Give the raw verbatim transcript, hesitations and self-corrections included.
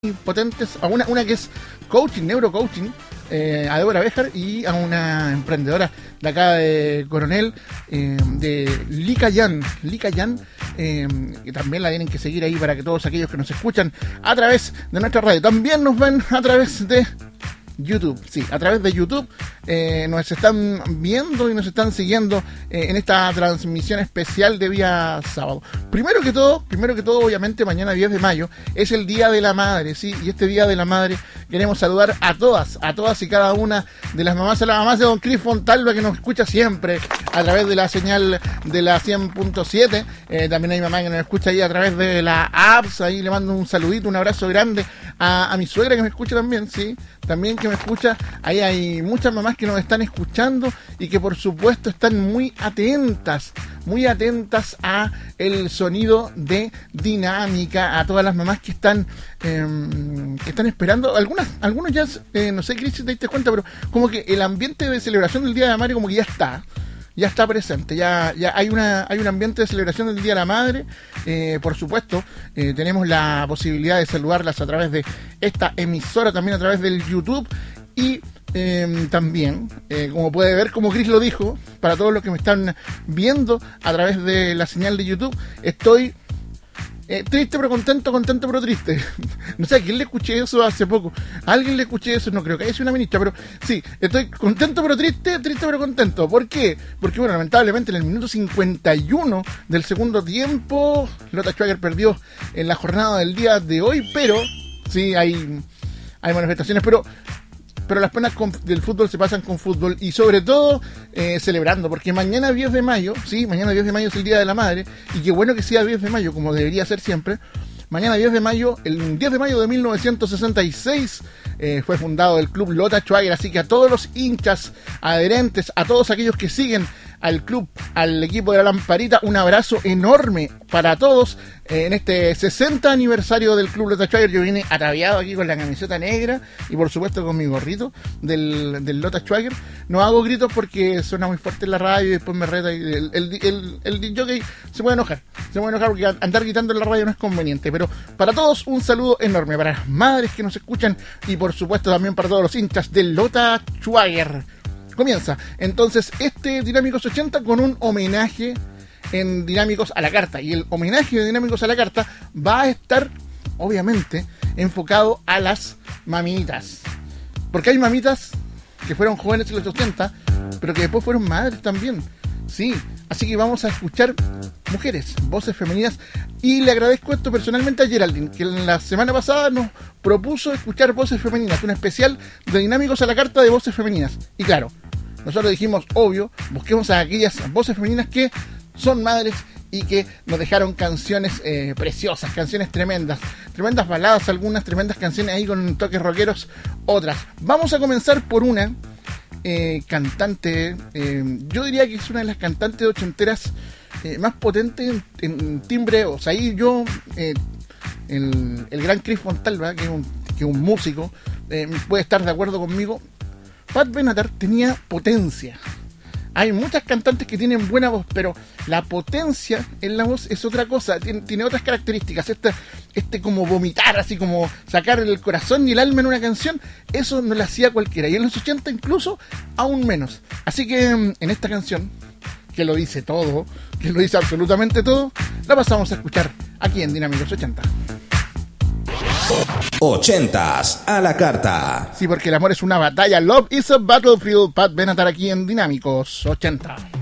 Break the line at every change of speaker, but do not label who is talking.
potentes, a una, una que es coaching, neurocoaching, eh, a Débora Béjar, y a una emprendedora de acá de Coronel, eh, de Lika Yan, Lika Yan, eh, que también la tienen que seguir ahí para que todos aquellos que nos escuchan a través de nuestra radio también nos ven a través de YouTube, sí, a través de YouTube eh, nos están viendo y nos están siguiendo eh, en esta transmisión especial de día sábado. Primero que todo, primero que todo, obviamente mañana diez de mayo es el Día de la Madre, sí, y este Día de la Madre queremos saludar a todas, a todas y cada una de las mamás, a las mamás de don Cris Fontalva, que nos escucha siempre a través de la señal de la cien punto siete, eh, también hay mamá que nos escucha ahí a través de la apps, ahí le mando un saludito, un abrazo grande a, a mi suegra que me escucha también, sí, también que me escucha, ahí hay muchas mamás que nos están escuchando y que por supuesto están muy atentas, muy atentas a el sonido de Dinámica, a todas las mamás que están eh, que están esperando, algunas, algunos ya, eh, no sé Cris si te diste cuenta, pero como que el ambiente de celebración del Día de la Madre como que ya está, ya está presente, ya, ya hay una hay un ambiente de celebración del Día de la Madre, eh, por supuesto, eh, tenemos la posibilidad de saludarlas a través de esta emisora, también a través del YouTube, y eh, también, eh, como puede ver, como Cris lo dijo, para todos los que me están viendo a través de la señal de YouTube, estoy Eh, triste pero contento, contento pero triste. No sé, ¿a quién le escuché eso hace poco? ¿A alguien le escuché eso? No creo que haya sido una ministra, pero sí, estoy contento pero triste, triste pero contento. ¿Por qué? Porque, bueno, lamentablemente en el minuto cincuenta y uno del segundo tiempo, Lota Schwager perdió en la jornada del día de hoy, pero sí, hay, hay manifestaciones, pero... pero las penas con, del fútbol se pasan con fútbol y sobre todo eh, celebrando, porque mañana diez de mayo, sí, mañana diez de mayo es el Día de la Madre, y qué bueno que sea diez de mayo, como debería ser siempre. Mañana diez de mayo, el diez de mayo de mil novecientos sesenta y seis eh, fue fundado el club Lota Schwager, así que a todos los hinchas, adherentes, a todos aquellos que siguen al club, al equipo de la Lamparita, un abrazo enorme para todos eh, en este sesenta aniversario del club Lota Schwager. Yo vine ataviado aquí con la camiseta negra y por supuesto con mi gorrito del, del Lota Schwager. No hago gritos porque suena muy fuerte en la radio y después me reta y el, el, el, el, el jockey se puede enojar, se puede enojar porque andar gritando en la radio no es conveniente, pero para todos un saludo enorme, para las madres que nos escuchan y por supuesto también para todos los hinchas del Lota Schwager. Comienza entonces este Dinámicos ochenta con un homenaje en Dinámicos a la Carta, y el homenaje de Dinámicos a la Carta va a estar obviamente enfocado a las mamitas, porque hay mamitas que fueron jóvenes en los ochenta pero que después fueron madres también, sí, así que vamos a escuchar mujeres, voces femeninas, y le agradezco esto personalmente a Geraldine, que en la semana pasada nos propuso escuchar voces femeninas, un especial de Dinámicos a la Carta de voces femeninas, y claro, nosotros dijimos, obvio, busquemos a aquellas voces femeninas que son madres y que nos dejaron canciones eh, preciosas, canciones tremendas, tremendas baladas algunas, tremendas canciones ahí con toques rockeros otras. Vamos a comenzar por una eh, cantante, eh, yo diría que es una de las cantantes ochenteras eh, más potentes en, en timbre, o sea, ahí yo, eh, el, el gran Cris Fontalva, que es un, que es un músico, eh, puede estar de acuerdo conmigo. Pat Benatar tenía potencia. Hay muchas cantantes que tienen buena voz, pero la potencia en la voz es otra cosa, tiene, tiene otras características. Este, este como vomitar, así como sacar el corazón y el alma en una canción, eso no lo hacía cualquiera. Y en los ochenta incluso, aún menos. Así que en esta canción, que lo dice todo, que lo dice absolutamente todo, la pasamos a escuchar aquí en Dinámicos ochenta.
ochentas a la carta.
Sí, porque el amor es una batalla. Love is a battlefield. Pat Benatar aquí en Dinámicos ochenta.